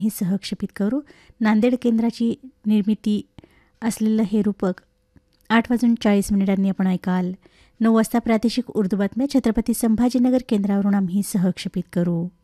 हे सहक्षेपित करू. नांदेड केंद्राची निर्मिती असलेलं हे रूपक 8:40 आपण ऐकाल. 9 वाजता प्रादेशिक उर्दू बातम्या छत्रपती संभाजीनगर केंद्रावरून आम्ही सहक्षेपित करू.